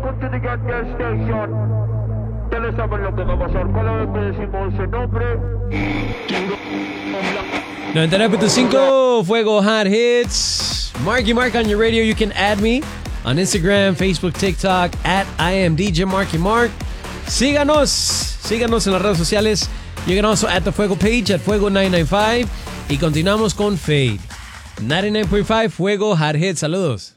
welcome to the Gas Station. Ustedes saben lo que va a pasar. Cada vez que decimos ese nombre, 99.5 Fuego Hot Hits. Marky Mark on your radio. You can add me on Instagram, Facebook, TikTok at I am DJ Marky Mark. Síganos en las redes sociales. You can also at the Fuego page at Fuego 995. Y continuamos con Fade. 99.5 Fuego Hot Hits. Saludos.